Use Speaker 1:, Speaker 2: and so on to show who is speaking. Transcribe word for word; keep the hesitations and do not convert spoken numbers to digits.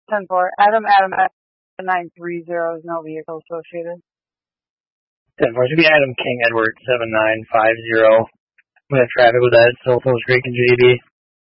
Speaker 1: ten four. Adam, Adam, nine three zero is no vehicle associated.
Speaker 2: ten four. Should be Adam King Edward seven nine five zero. We have traffic with that, Sulphur's Creek and J B.